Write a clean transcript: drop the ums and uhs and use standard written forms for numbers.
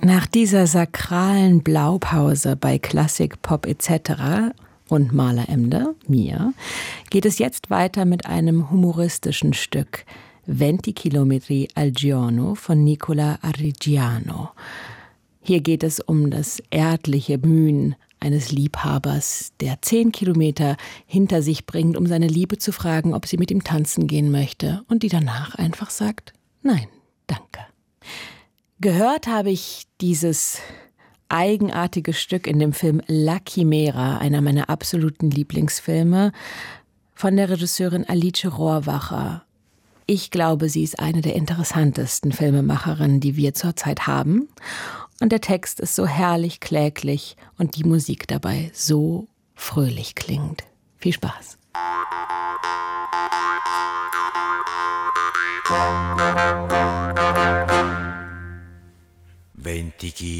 Nach dieser sakralen Blaupause bei Klassik, Pop etc. und Maleremde, mir, geht es jetzt weiter mit einem humoristischen Stück, 20 Chilometri al giorno von Nicola Arrigiano. Hier geht es um das erdliche Mühen eines Liebhabers, der 10 Kilometer hinter sich bringt, um seine Liebe zu fragen, ob sie mit ihm tanzen gehen möchte, und die danach einfach sagt, nein, danke. Gehört habe ich dieses eigenartige Stück in dem Film La Chimera, einer meiner absoluten Lieblingsfilme, von der Regisseurin Alice Rohrwacher. Ich glaube, sie ist eine der interessantesten Filmemacherinnen, die wir zurzeit haben. Und der Text ist so herrlich kläglich und die Musik dabei so fröhlich klingt. Viel Spaß. 20